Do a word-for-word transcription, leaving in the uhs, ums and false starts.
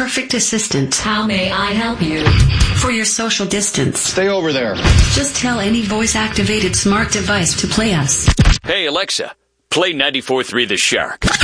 perfect assistant. How may I help you? For your social distance. Stay over there. Just tell any voice-activated smart device to play us. Hey, Alexa, play ninety-four point three The Shark.